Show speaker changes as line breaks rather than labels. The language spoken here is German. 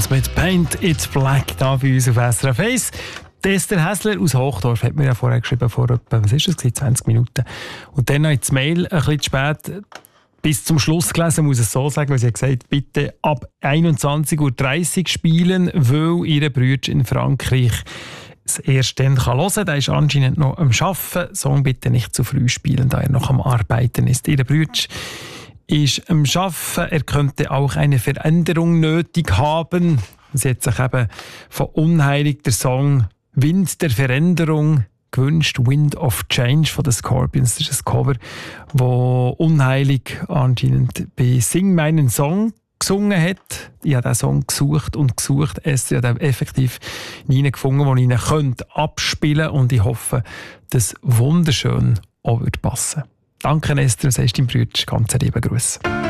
Beatles mit Paint It Black da bei uns auf SRF 1. Esther Häsler aus Hochdorf hat mir ja vorher geschrieben, vor etwa, 20 Minuten. Und dann noch in die Mail ein bisschen spät bis zum Schluss gelesen, muss ich es so sagen, weil sie hat gesagt, bitte ab 21.30 Uhr spielen, weil ihre Brüder in Frankreich es erst dann hören kann. Der ist anscheinend noch am Arbeiten. Song bitte nicht zu früh spielen, da er noch am Arbeiten ist. Ihre Brüder ist am Arbeiten. Er könnte auch eine Veränderung nötig haben. Sie hat sich eben von Unheilig der Song Wind der Veränderung gewünscht. Wind of Change von den Scorpions. Das ist ein Cover, wo Unheilig anscheinend bei Sing meinen Song gesungen hat. Ich habe diesen Song gesucht und gesucht. Es hat effektiv nie gefunden, den ich ihn abspielen könnte. Und ich hoffe, dass wunderschön auch passen wird. Danke, Esther, du sagst deinem Bruder ganz lieben Gruß.